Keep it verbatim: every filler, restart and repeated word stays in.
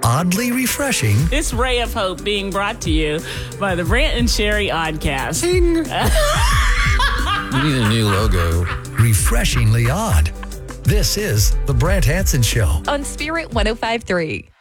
oddly refreshing. This ray of hope being brought to you by the Brant and Sherry Oddcast. Ding. We need a new logo. Refreshingly odd. This is The Brant Hanson Show on Spirit one oh five point three.